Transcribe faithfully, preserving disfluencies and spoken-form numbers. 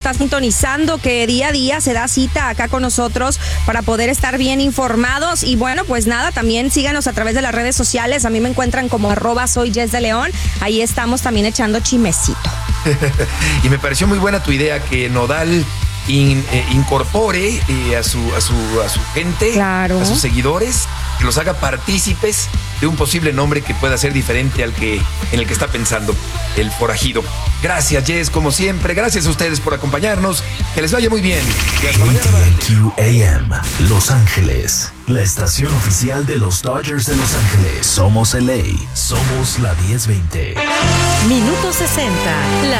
está sintonizando, que día a día se da cita acá con nosotros para poder estar bien informados. Y bueno, pues nada, también síganos a través de las redes sociales. A mí me encuentran como arroba soy Jess de León. Ahí estamos también echando chismecito. Y me pareció muy buena tu idea que Nodal in, eh, incorpore eh, a, su, a, su, a su gente, claro, a sus seguidores, que los haga partícipes de un posible nombre que pueda ser diferente al que en el que está pensando el forajido. Gracias, Jess, como siempre. Gracias a ustedes por acompañarnos. Que les vaya muy bien. A T L Q A M, Los Ángeles, la estación oficial de los Dodgers de Los Ángeles. Somos L A, somos la diez veinte. Minuto sesenta. La